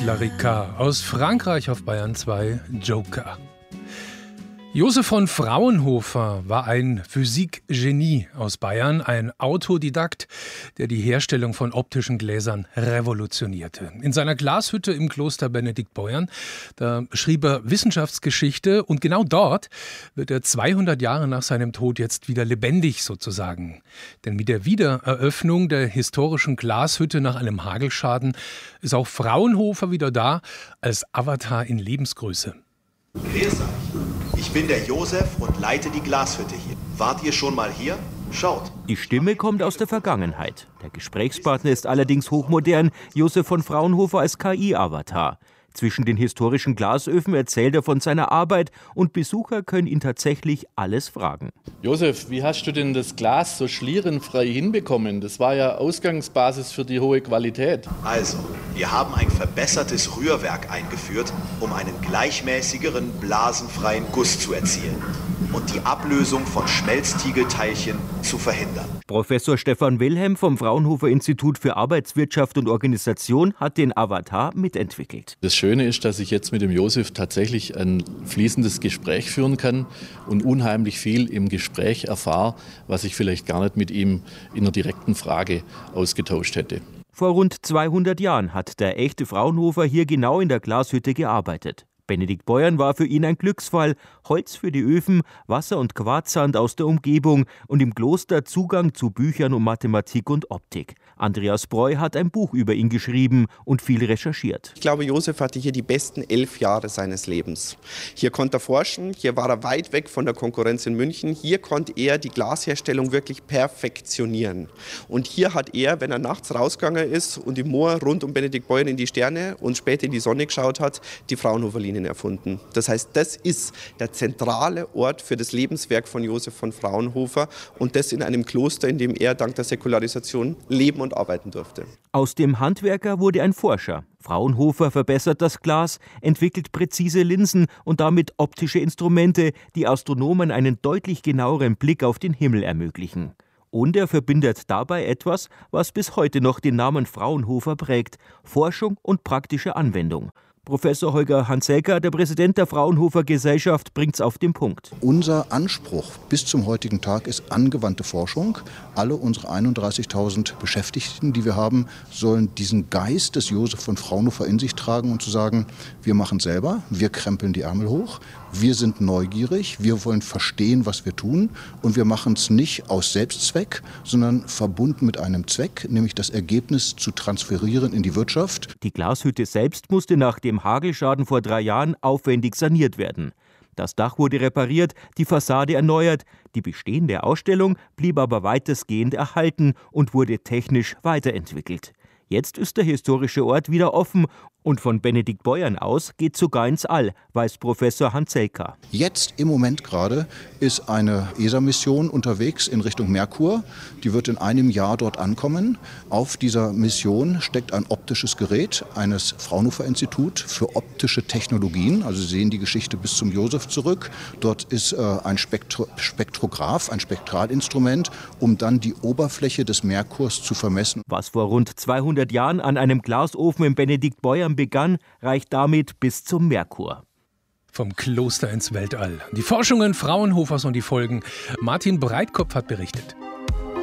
Larika aus Frankreich auf Bayern 2, Joker. Josef von Fraunhofer war ein Physikgenie aus Bayern, ein Autodidakt, der die Herstellung von optischen Gläsern revolutionierte. In seiner Glashütte im Kloster Benediktbeuern, da schrieb er Wissenschaftsgeschichte und genau dort wird er 200 Jahre nach seinem Tod jetzt wieder lebendig sozusagen. Denn mit der Wiedereröffnung der historischen Glashütte nach einem Hagelschaden ist auch Fraunhofer wieder da als Avatar in Lebensgröße. Grüß euch. Ich bin der Josef und leite die Glashütte hier. Wart ihr schon mal hier? Schaut. Die Stimme kommt aus der Vergangenheit. Der Gesprächspartner ist allerdings hochmodern, Josef von Fraunhofer als KI-Avatar. Zwischen den historischen Glasöfen erzählt er von seiner Arbeit und Besucher können ihn tatsächlich alles fragen. Josef, wie hast du denn das Glas so schlierenfrei hinbekommen? Das war ja Ausgangsbasis für die hohe Qualität. Also, wir haben ein verbessertes Rührwerk eingeführt, um einen gleichmäßigeren, blasenfreien Guss zu erzielen und die Ablösung von Schmelztiegelteilchen zu verhindern. Professor Stefan Wilhelm vom Fraunhofer Institut für Arbeitswirtschaft und Organisation hat den Avatar mitentwickelt. Das Schöne ist, dass ich jetzt mit dem Josef tatsächlich ein fließendes Gespräch führen kann und unheimlich viel im Gespräch erfahre, was ich vielleicht gar nicht mit ihm in einer direkten Frage ausgetauscht hätte. Vor rund 200 Jahren hat der echte Fraunhofer hier genau in der Glashütte gearbeitet. Benediktbeuern war für ihn ein Glücksfall. Holz für die Öfen, Wasser und Quarzsand aus der Umgebung und im Kloster Zugang zu Büchern um Mathematik und Optik. Andreas Breu hat ein Buch über ihn geschrieben und viel recherchiert. Ich glaube, Josef hatte hier die besten 11 Jahre seines Lebens. Hier konnte er forschen, hier war er weit weg von der Konkurrenz in München. Hier konnte er die Glasherstellung wirklich perfektionieren. Und hier hat er, wenn er nachts rausgegangen ist und im Moor rund um Benediktbeuern in die Sterne und später in die Sonne geschaut hat, die Fraunhofer-Linien erfunden. Das heißt, das ist der zentrale Ort für das Lebenswerk von Josef von Fraunhofer und das in einem Kloster, in dem er dank der Säkularisation leben und arbeiten durfte. Aus dem Handwerker wurde ein Forscher. Fraunhofer verbessert das Glas, entwickelt präzise Linsen und damit optische Instrumente, die Astronomen einen deutlich genaueren Blick auf den Himmel ermöglichen. Und er verbindet dabei etwas, was bis heute noch den Namen Fraunhofer prägt: Forschung und praktische Anwendung. Professor Holger Hanzelka, der Präsident der Fraunhofer Gesellschaft, bringt's auf den Punkt. Unser Anspruch bis zum heutigen Tag ist angewandte Forschung. Alle unsere 31.000 Beschäftigten, die wir haben, sollen diesen Geist des Josef von Fraunhofer in sich tragen und zu sagen, wir machen es selber, wir krempeln die Ärmel hoch, wir sind neugierig, wir wollen verstehen, was wir tun und wir machen es nicht aus Selbstzweck, sondern verbunden mit einem Zweck, nämlich das Ergebnis zu transferieren in die Wirtschaft. Die Glashütte selbst musste nach dem Hagelschaden vor 3 Jahren aufwendig saniert werden. Das Dach wurde repariert, die Fassade erneuert. Die bestehende Ausstellung blieb aber weitestgehend erhalten und wurde technisch weiterentwickelt. Jetzt ist der historische Ort wieder offen und von Benediktbeuern aus geht sogar ins All, weiß Professor Hanzelka. Jetzt im Moment gerade ist eine ESA-Mission unterwegs in Richtung Merkur. Die wird in einem Jahr dort ankommen. Auf dieser Mission steckt ein optisches Gerät eines Fraunhofer-Institut für optische Technologien. Also Sie sehen die Geschichte bis zum Josef zurück. Dort ist ein Spektrograph, ein Spektralinstrument, um dann die Oberfläche des Merkurs zu vermessen. Was vor rund 200 Jahren an einem Glasofen in Benediktbeuern begann, reicht damit bis zum Merkur. Vom Kloster ins Weltall. Die Forschungen Fraunhofers und die Folgen. Martin Breitkopf hat berichtet.